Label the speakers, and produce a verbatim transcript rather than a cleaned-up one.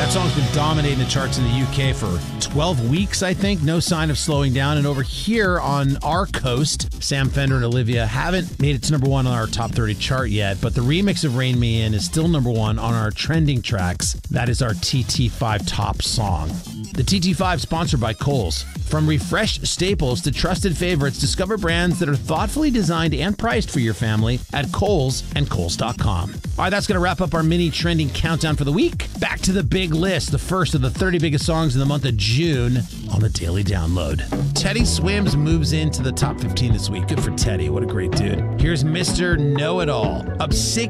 Speaker 1: That song's been dominating the charts in the U K for twelve weeks, I think. No sign of slowing down. And over here on our coast, Sam Fender and Olivia haven't made it to number one on our top thirty chart yet, but the remix of Rain Me In is still number one on our trending tracks. That is our T T five top song. The T T five sponsored by Kohl's. From refreshed staples to trusted favorites, discover brands that are thoughtfully designed and priced for your family at Kohl's and Kohl's dot com. All right, that's going to wrap up our mini trending countdown for the week. Back to the big list, the first of the thirty biggest songs in the month of June on the Daily Download. Teddy Swims moves into the top fifteen this week. Good for Teddy. What a great dude. Here's Mister Know-It-All, up six